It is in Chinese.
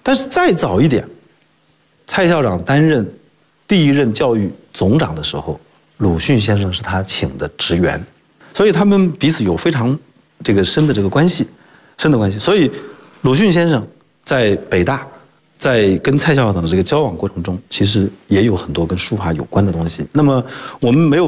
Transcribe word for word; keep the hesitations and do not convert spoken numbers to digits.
但是再早一点，蔡校长担任第一任教育总长的时候，鲁迅先生是他请的职员，所以他们彼此有非常这个深的这个关系，深的关系。所以鲁迅先生在北大，在跟蔡校长的这个交往过程中，其实也有很多跟书法有关的东西。那么我们没有